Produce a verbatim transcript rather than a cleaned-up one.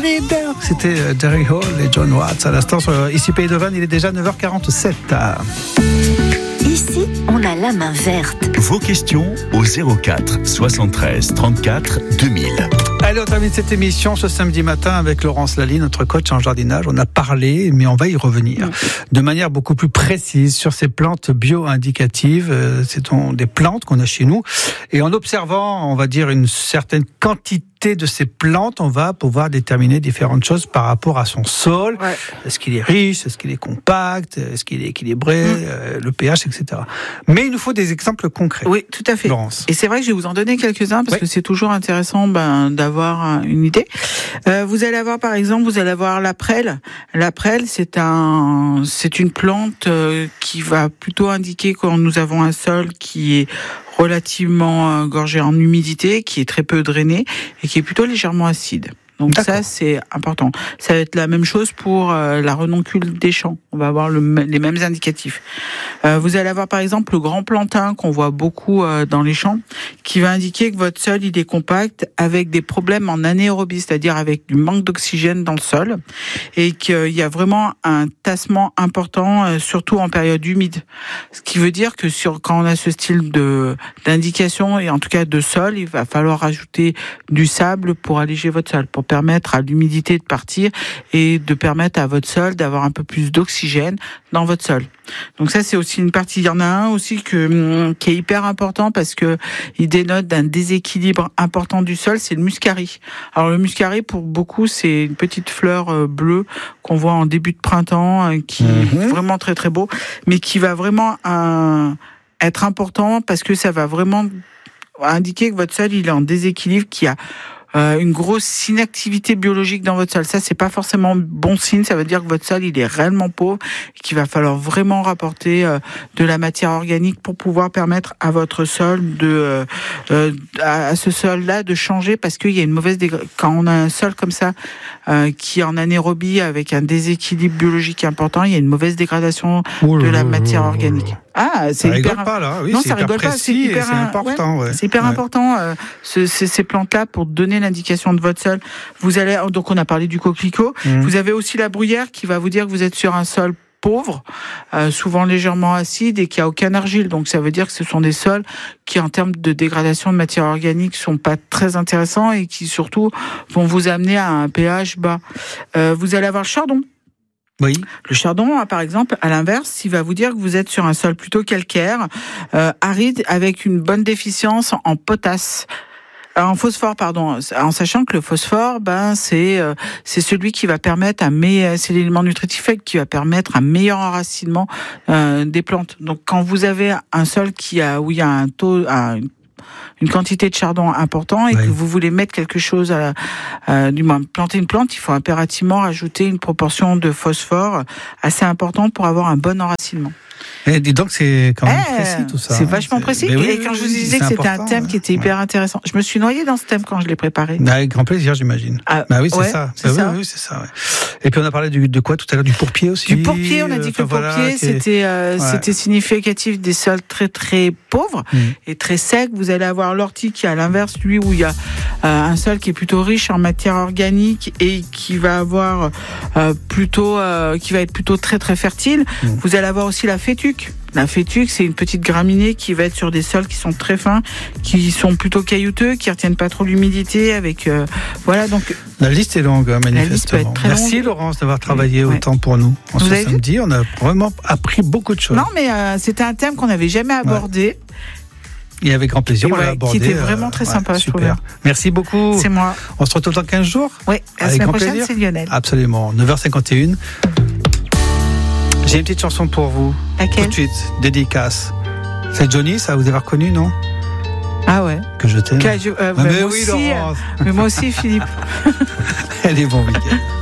need there. C'était Jerry Hall et John Watts. À l'instant, sur Ici Pays de Vannes, il est déjà neuf heures quarante-sept. Ici, on a la main verte. Vos questions au zéro quatre soixante-treize trente-quatre deux mille. Allez, on termine cette émission ce samedi matin avec Laurence Lally, notre coach en jardinage. On a parlé, mais on va y revenir de manière beaucoup plus précise sur ces plantes bio-indicatives. Ce sont des plantes qu'on a chez nous. Et en observant, on va dire, une certaine quantité de ces plantes, on va pouvoir déterminer différentes choses par rapport à son sol. Ouais. Est-ce qu'il est riche? Est-ce qu'il est compact? Est-ce qu'il est équilibré? Mmh. euh, Le pH, et cetera. Mais il nous faut des exemples concrets. Oui, tout à fait. Laurence. Et c'est vrai que je vais vous en donner quelques-uns parce oui. que c'est toujours intéressant ben, d'avoir une idée. Euh, vous allez avoir, par exemple, vous allez avoir la prêle. La prêle, c'est un, c'est une plante euh, qui va plutôt indiquer quand nous avons un sol qui est relativement gorgé en humidité, qui est très peu drainé et qui est plutôt légèrement acide. Donc D'accord. ça, c'est important. Ça va être la même chose pour euh, la renoncule des champs. On va avoir le, les mêmes indicatifs. Euh, vous allez avoir par exemple le grand plantain qu'on voit beaucoup euh, dans les champs, qui va indiquer que votre sol il est compact avec des problèmes en anaérobie, c'est-à-dire avec du manque d'oxygène dans le sol, et qu'il y a vraiment un tassement important, euh, surtout en période humide. Ce qui veut dire que sur quand on a ce style de d'indication et en tout cas de sol, il va falloir rajouter du sable pour alléger votre sol, pour permettre à l'humidité de partir et de permettre à votre sol d'avoir un peu plus d'oxygène dans votre sol. Donc ça, c'est aussi une partie. Il y en a un aussi que, qui est hyper important parce que il dénote d'un déséquilibre important du sol, c'est le muscari. Alors le muscari, pour beaucoup, c'est une petite fleur bleue qu'on voit en début de printemps, qui mmh. est vraiment très très beau, mais qui va vraiment un, être important parce que ça va vraiment indiquer que votre sol il est en déséquilibre, qu'il y a Euh, une grosse inactivité biologique dans votre sol. Ça, c'est pas forcément bon signe. Ça veut dire que votre sol, il est réellement pauvre et qu'il va falloir vraiment rapporter euh, de la matière organique pour pouvoir permettre à votre sol de, euh, euh, à, à ce sol-là de changer parce qu'il y a une mauvaise dégra- quand on a un sol comme ça euh, qui est en anaérobie avec un déséquilibre biologique important, il y a une mauvaise dégradation de la matière organique. Ah, c'est ça hyper rigole pas là. Oui, non, c'est ça rigole pas. C'est hyper c'est important. Ouais, ouais. C'est hyper ouais. important. Euh, ce, ces, ces plantes-là pour donner l'indication de votre sol. Vous allez donc on a parlé du coquelicot. Mmh. Vous avez aussi la bruyère qui va vous dire que vous êtes sur un sol pauvre, euh, souvent légèrement acide et qui a aucun argile. Donc ça veut dire que ce sont des sols qui, en termes de dégradation de matière organique, sont pas très intéressants et qui surtout vont vous amener à un pH bas. Euh, vous allez avoir le chardon. Oui. Le chardon, par exemple, à l'inverse, il va vous dire que vous êtes sur un sol plutôt calcaire, euh, aride, avec une bonne déficience en potasse. En phosphore, pardon, en sachant que le phosphore, ben c'est euh, c'est celui qui va permettre un meilleur, c'est l'élément nutritif qui va permettre un meilleur enracinement euh, des plantes. Donc, quand vous avez un sol qui a où il y a un taux, un, une quantité de chardon important et oui. que vous voulez mettre quelque chose à, à du moins planter une plante, il faut impérativement rajouter une proportion de phosphore assez importante pour avoir un bon enracinement. Et dis donc, c'est quand même eh, précis tout ça. C'est hein, vachement c'est... précis. Mais et oui, quand oui, je vous disais que c'était un thème ouais. qui était hyper intéressant, je me suis noyée dans ce thème quand je l'ai préparé. Bah, avec grand plaisir, j'imagine. Ah, bah oui, c'est ouais, ça. C'est bah, ça. Oui, oui, c'est ça. Ouais. Et puis on a parlé du, de quoi tout à l'heure, du pourpier aussi. Du pourpier, on a dit que le pourpier, voilà, c'était, euh, ouais. c'était significatif des sols très très pauvres mmh. et très secs. Vous allez avoir l'ortie qui, à l'inverse, lui, où il y a euh, un sol qui est plutôt riche en matière organique et qui va avoir euh, plutôt, euh, qui va être plutôt très très fertile. Mmh. Vous allez avoir aussi la fétuque. La fétuque, c'est une petite graminée qui va être sur des sols qui sont très fins, qui sont plutôt caillouteux, qui retiennent pas trop l'humidité. Avec euh, voilà donc. La liste est longue, hein, manifestement. Merci longue. Laurence d'avoir travaillé oui, autant ouais. pour nous en vous ce samedi. Vu on a vraiment appris beaucoup de choses. Non, mais euh, c'était un thème qu'on n'avait jamais abordé. Ouais. Et avec grand plaisir, et on ouais, l'a abordé. Qui était vraiment très euh, sympa, ouais, je super. Trouvais. Merci beaucoup. C'est moi. On se retrouve dans quinze jours. Oui, la avec semaine grand prochaine, plaisir. C'est Lionel. Absolument. neuf heures cinquante et une. J'ai une petite chanson pour vous. Laquelle ? Tout de suite, dédicace. C'est Johnny, ça vous avez reconnu, non ? Ah ouais. Que je t'aime. Que je, euh, ah mais moi oui, aussi, Laurence. Mais moi aussi, Philippe. Allez, bon week-end.